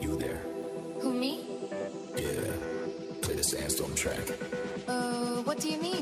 You there? Who, me? Yeah. Play the Sandstorm track. What do you mean?